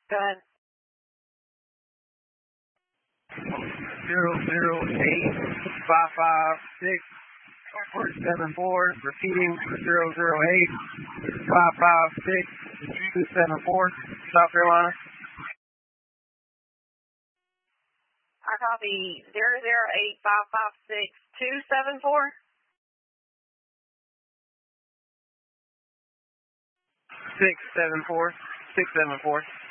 Go ahead. 008-556-474, repeating 008-556-274, South Carolina. I copy 008-556-274. 674.